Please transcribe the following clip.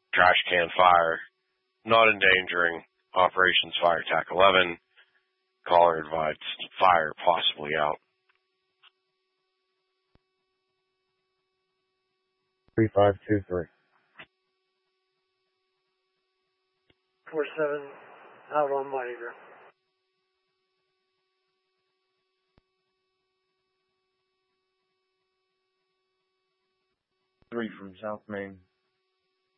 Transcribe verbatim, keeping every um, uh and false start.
trash can fire, not endangering operations fire T A C eleven. Caller advised fire possibly out. three five two three. four seven, out on Monitor. Three from South Main.